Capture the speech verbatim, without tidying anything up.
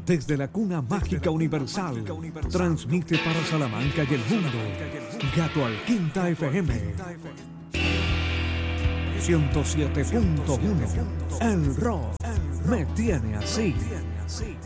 Desde la cuna mágica universal, transmite para Salamanca y el mundo, Gato al Quinta F M, ciento siete punto uno. El rock me tiene así.